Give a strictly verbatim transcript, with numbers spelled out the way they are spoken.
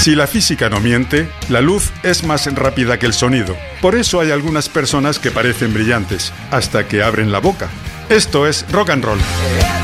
Si la física no miente, la luz es más rápida que el sonido. Por eso hay algunas personas que parecen brillantes, hasta que abren la boca. Esto es Rock and Roll.